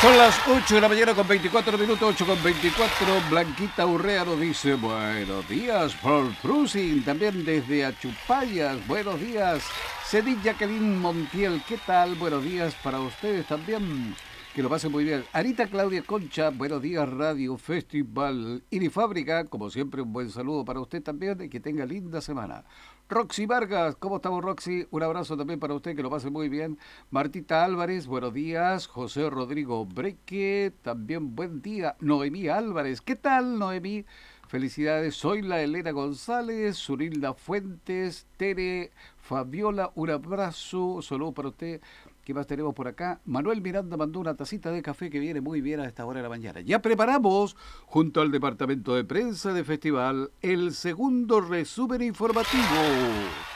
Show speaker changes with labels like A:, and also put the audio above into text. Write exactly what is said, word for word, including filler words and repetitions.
A: Son las ocho de la mañana con veinticuatro minutos, ocho con veinticuatro. Blanquita Urrea nos dice buenos días, Paul Prusing, también desde Achupayas. Buenos días, Cedit Jacqueline Montiel, ¿qué tal? Buenos días para ustedes también. Que lo pasen muy bien. Anita Claudia Concha, buenos días, Radio Festival Irifábrica. Como siempre, un buen saludo para usted también y que tenga linda semana. Roxy Vargas, ¿cómo estamos, Roxy? Un abrazo también para usted, que lo pase muy bien. Martita Álvarez, buenos días. José Rodrigo Breque, también buen día. Noemí Álvarez, ¿qué tal, Noemí? Felicidades, soy la Elena González, Zurilda Fuentes, Tere, Fabiola, un abrazo, saludo para usted. ¿Qué más tenemos por acá? Manuel Miranda mandó una tacita de café que viene muy bien a esta hora de la mañana. Ya preparamos, junto al departamento de prensa de festival, el segundo resumen informativo.